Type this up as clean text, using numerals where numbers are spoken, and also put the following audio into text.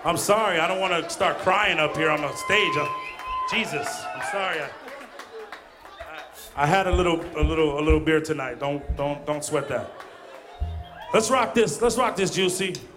I'm sorry. I don't want to start crying up here on the stage. Jesus, I'm sorry. I had a little beer tonight. Don't sweat that. Let's rock this. Let's rock this, Juicy.